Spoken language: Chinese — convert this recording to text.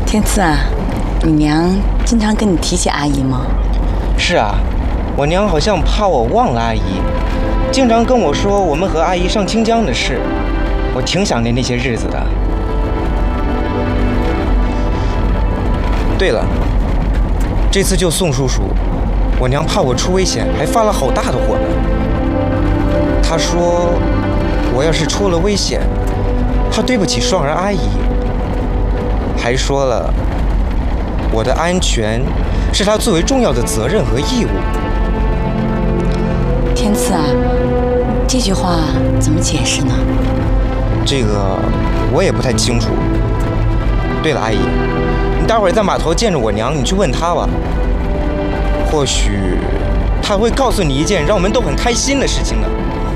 天赐啊，你娘经常跟你提起阿姨吗？ 是啊，我娘好像怕我忘了阿姨，经常跟我说我们和阿姨上清江的事，我挺想念那些日子的。对了，这次救宋叔叔，我娘怕我出危险，还发了好大的火呢。她说，我要是出了危险，怕对不起双儿阿姨，还说了，我的安全是她最为重要的责任和义务。 天赐啊，这句话怎么解释呢？ 这个我也不太清楚。对了，阿姨，你待会儿在码头见着我娘，你去问她吧。或许她会告诉你一件让我们都很开心的事情呢。